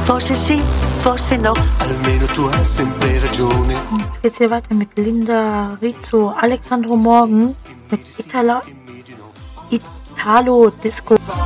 Forse sì, forse no. Almeno tu hai sempre ragione. Jetzt geht's hier weiter mit Linda Rizzo, Alexandro Morgan mit Italo Disco.